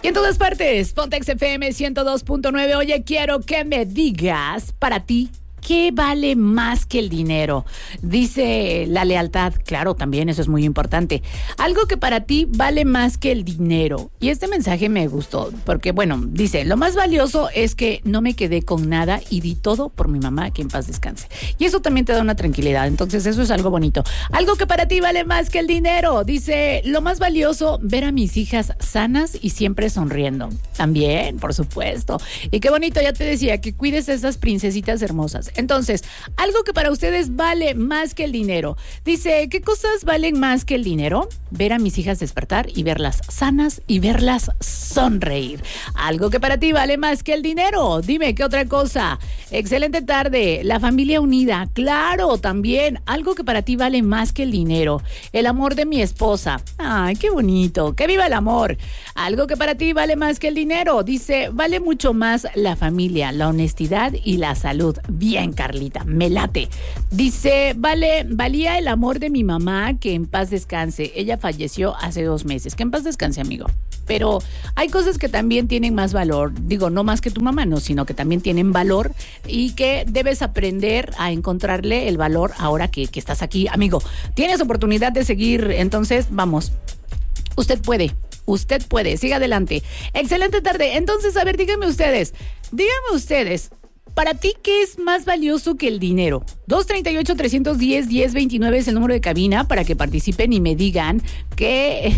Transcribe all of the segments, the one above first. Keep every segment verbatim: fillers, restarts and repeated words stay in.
Y en todas partes, Pontex F M ciento dos punto nueve. Oye, quiero que me digas, para ti, ¿qué vale más que el dinero? Dice la lealtad. Claro, también eso es muy importante. Algo que para ti vale más que el dinero. Y este mensaje me gustó porque, bueno, dice, lo más valioso es que no me quedé con nada y di todo por mi mamá, que en paz descanse. Y eso también te da una tranquilidad. Entonces, eso es algo bonito. Algo que para ti vale más que el dinero. Dice, lo más valioso, ver a mis hijas sanas y siempre sonriendo. También, por supuesto. Y qué bonito, ya te decía, que cuides a esas princesitas hermosas. Entonces, algo que para ustedes vale más que el dinero. Dice, ¿qué cosas valen más que el dinero? Ver a mis hijas despertar y verlas sanas y verlas sonreír. Algo que para ti vale más que el dinero. Dime, ¿qué otra cosa? Excelente tarde. La familia unida. Claro, también. Algo que para ti vale más que el dinero. El amor de mi esposa. Ay, qué bonito. ¡Que viva el amor! Algo que para ti vale más que el dinero. Dice, vale mucho más la familia, la honestidad y la salud. Bien, Carlita, me late. Dice, vale, valía el amor de mi mamá, que en paz descanse. Ella falleció hace dos meses. Que en paz descanse, amigo. Pero hay cosas que también tienen más valor. Digo, no más que tu mamá, no, sino que también tienen valor y que debes aprender a encontrarle el valor ahora que, que estás aquí. Amigo, tienes oportunidad de seguir, entonces, vamos. Usted puede. Usted puede. Siga adelante. Excelente tarde. Entonces, a ver, díganme ustedes. Díganme ustedes. ¿Para ti qué es más valioso que el dinero? dos tres ocho, tres uno cero, diez veintinueve es el número de cabina para que participen y me digan qué...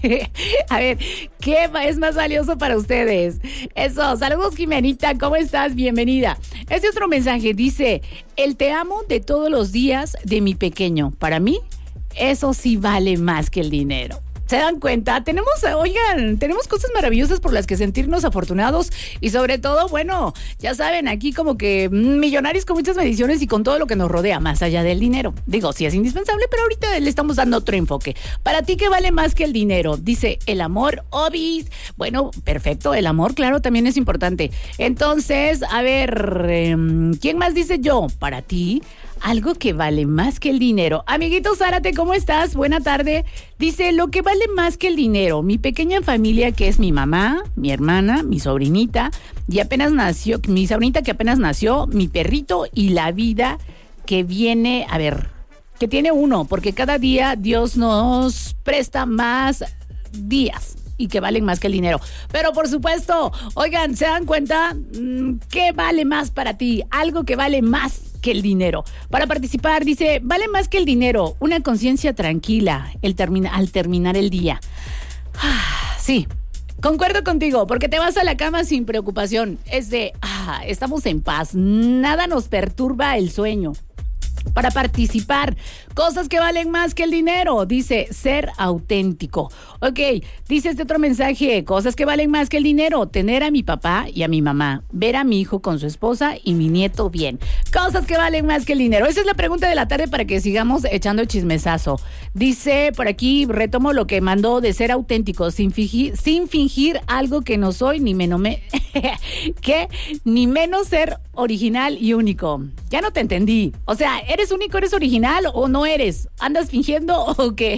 A ver, ¿qué es más valioso para ustedes? Eso, saludos Jimenita, ¿cómo estás? Bienvenida. Este otro mensaje dice, el te amo de todos los días de mi pequeño. Para mí, eso sí vale más que el dinero. ¿Se dan cuenta? Tenemos, oigan, tenemos cosas maravillosas por las que sentirnos afortunados y sobre todo, bueno, ya saben, aquí como que millonarios con muchas bendiciones y con todo lo que nos rodea, más allá del dinero. Digo, sí es indispensable, pero ahorita le estamos dando otro enfoque. ¿Para ti qué vale más que el dinero? Dice, el amor, obis. Bueno, perfecto, el amor, claro, también es importante. Entonces, a ver, eh, ¿quién más dice yo? Para ti, algo que vale más que el dinero. Amiguito Zárate, ¿cómo estás? Buena tarde. Dice, lo que vale más que el dinero, mi pequeña familia, que es mi mamá, mi hermana, mi sobrinita, y apenas nació, mi sobrinita que apenas nació, mi perrito y la vida que viene, a ver, que tiene uno, porque cada día Dios nos presta más días y que valen más que el dinero. Pero por supuesto, oigan, ¿se dan cuenta? ¿Qué vale más para ti? Algo que vale más que el dinero. Para participar, dice, vale más que el dinero, una conciencia tranquila el termina, al terminar el día. Ah, sí, concuerdo contigo, porque te vas a la cama sin preocupación. Es de, ah, estamos en paz, nada nos perturba el sueño. Para participar, cosas que valen más que el dinero, dice ser auténtico. Ok, dice este otro mensaje, cosas que valen más que el dinero, tener a mi papá y a mi mamá, ver a mi hijo con su esposa y mi nieto bien. Cosas que valen más que el dinero. Esa es la pregunta de la tarde para que sigamos echando el chismesazo. Dice por aquí, retomo lo que mandó de ser auténtico, sin fingir, sin fingir algo que no soy, ni menos me, que ni menos ser original y único. Ya no te entendí. O sea, ¿eres único, eres original o no eres? ¿Andas fingiendo o qué?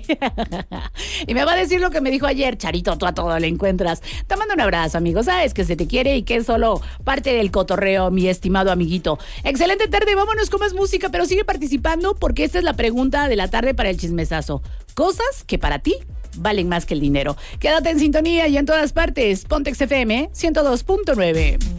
Y me va a decir lo que me dijo ayer, Charito, tú a todo le encuentras. Te mando un abrazo, amigo. Sabes que se te quiere y que es solo parte del cotorreo, mi estimado amiguito. Excelente tarde, vámonos con más música, pero sigue participando porque esta es la pregunta de la tarde para el chismesazo. Cosas que para ti valen más que el dinero. Quédate en sintonía y en todas partes. Pontex F M ciento dos punto nueve.